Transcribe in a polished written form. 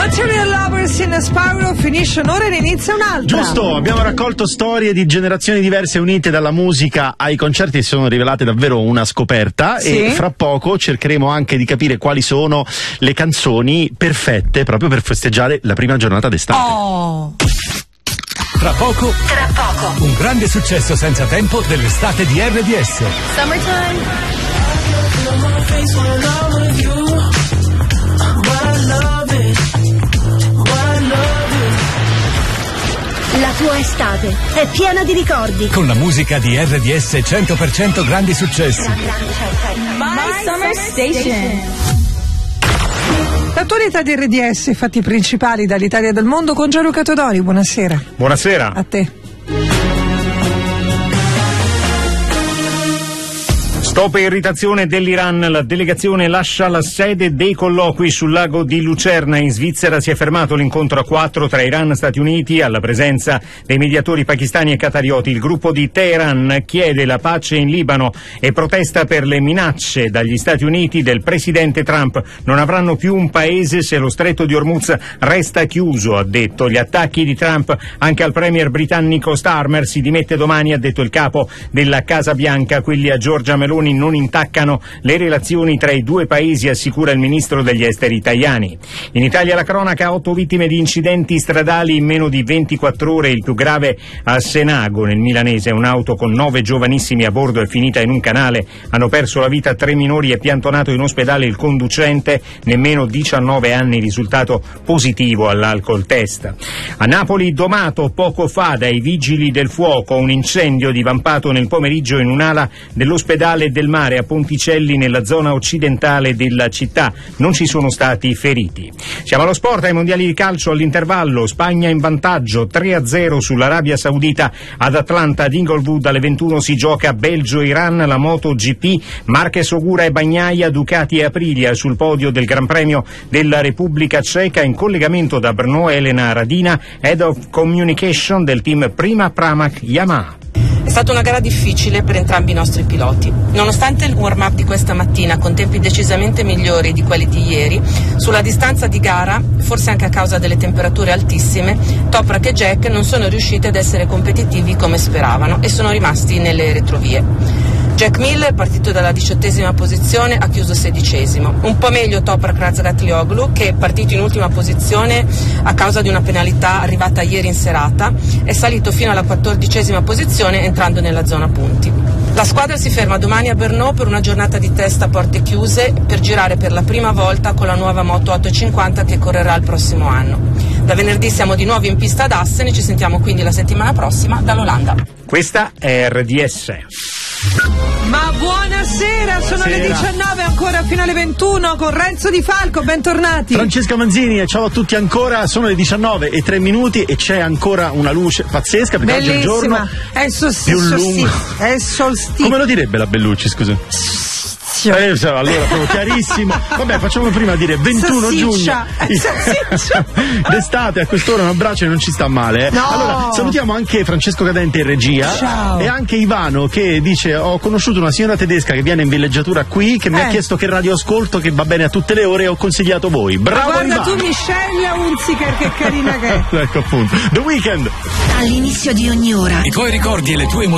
Material Lovers in Sparrow finisce un'ora e ne inizia un'altra. Giusto, abbiamo raccolto storie di generazioni diverse unite dalla musica ai concerti e si sono rivelate davvero una scoperta. Sì. E fra poco cercheremo anche di capire quali sono le canzoni perfette proprio per festeggiare la prima giornata d'estate. Oh. Tra poco, un grande successo senza tempo dell'estate di RDS. Summertime. La tua estate è piena di ricordi. Con la musica di RDS 100% grandi successi. My Summer Station. L'attualità di RDS, i fatti principali dall'Italia e dal mondo con Gianluca Todori. Buonasera. Buonasera. A te. Stop e irritazione dell'Iran, la delegazione lascia la sede dei colloqui sul lago di Lucerna. In Svizzera si è fermato l'incontro a 4 tra Iran e Stati Uniti alla presenza dei mediatori pakistani e qatarioti. Il gruppo di Teheran chiede la pace in Libano e protesta per le minacce dagli Stati Uniti del presidente Trump. Non avranno più un paese se lo stretto di Hormuz resta chiuso, ha detto. Gli attacchi di Trump anche al premier britannico Starmer, si dimette domani, ha detto il capo della Casa Bianca. Quelli a Giorgia Meloni non intaccano le relazioni tra i due paesi, assicura il ministro degli esteri Tajani. In Italia la cronaca, 8 vittime di incidenti stradali in meno di 24 ore, il più grave a Senago nel milanese. Un'auto con 9 giovanissimi a bordo è finita in un canale, hanno perso la vita 3 minori e piantonato in ospedale il conducente, nemmeno 19 anni, risultato positivo all'alcol test. A Napoli domato poco fa dai vigili del fuoco, un incendio divampato nel pomeriggio in un'ala dell'ospedale del Mare a Ponticelli nella zona occidentale della città. Non ci sono stati feriti. Siamo allo sport, ai mondiali di calcio. All'intervallo Spagna in vantaggio 3-0 sull'Arabia Saudita ad Atlanta. Ad Inglewood alle 21 si gioca Belgio-Iran, la MotoGP, Marquez, Ogura e Bagnaia, Ducati e Aprilia sul podio del Gran Premio della Repubblica Ceca. In collegamento da Brno Elena Radina, Head of Communication del team Prima Pramac Yamaha. È stata una gara difficile per entrambi i nostri piloti. Nonostante il warm-up di questa mattina con tempi decisamente migliori di quelli di ieri, sulla distanza di gara, forse anche a causa delle temperature altissime, Toprak e Jack non sono riusciti ad essere competitivi come speravano e sono rimasti nelle retrovie. Jack Miller, partito dalla 18ª posizione, ha chiuso 16º. Un po' meglio Toprak Razgatlioglu, che, partito in ultima posizione a causa di una penalità arrivata ieri in serata, è salito fino alla 14ª posizione entrando nella zona punti. La squadra si ferma domani a Brno per una giornata di test a porte chiuse per girare per la prima volta con la nuova moto 850 che correrà il prossimo anno. Da venerdì siamo di nuovo in pista ad Assen e ci sentiamo quindi la settimana prossima dall'Olanda. Questa è RDS. Ma buonasera, sono le 19 ancora fino alle 21 con Renzo Di Falco, bentornati. Francesca Manzini e ciao a tutti ancora, sono le 19:03 e c'è ancora una luce pazzesca perché oggi è il giorno è il lungo. È il solstizio. Come lo direbbe la Bellucci, scusa? Allora, proprio chiarissimo. Vabbè, facciamo prima dire 21 giugno. D'estate a quest'ora un abbraccio e non ci sta male. No. Allora, salutiamo anche Francesco Cadente in regia. Ciao. E anche Ivano che dice: ho conosciuto una signora tedesca che viene in villeggiatura qui, che mi ha chiesto che radio ascolto, che va bene a tutte le ore, e ho consigliato voi. Bravo. Ma guarda Ivano. tu Michelle Hunziker, che carina che è. Ecco appunto. The Weeknd. All'inizio di ogni ora I tuoi ricordi e le tue emozioni